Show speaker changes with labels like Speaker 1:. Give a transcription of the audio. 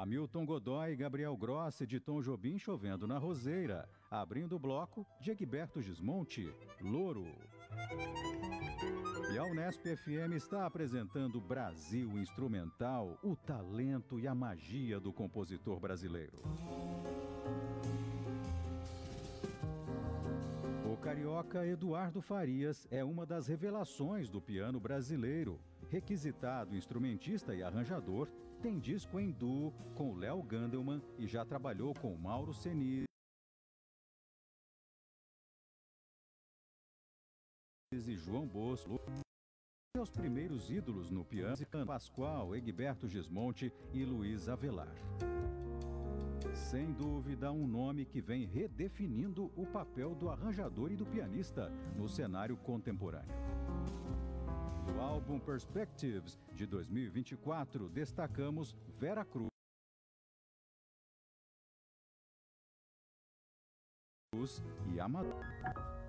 Speaker 1: Hamilton Godoy e Gabriel Grossi de Tom Jobim Chovendo na Roseira. Abrindo o bloco, de Egberto Gismonti, Louro. E a Unesp FM está apresentando Brasil Instrumental, o talento e a magia do compositor brasileiro. O carioca Eduardo Farias é uma das revelações do piano brasileiro. Requisitado instrumentista e arranjador, tem disco em duo com Léo Gandelman e já trabalhou com Mauro Senise e João Bosco. Seus primeiros ídolos no piano, Pascoal, Egberto Gismonti e Luiz Avelar. Sem dúvida, um nome que vem redefinindo o papel do arranjador e do pianista no cenário contemporâneo. Do álbum Perspectives, de 2024, destacamos Vera Cruz e Amador.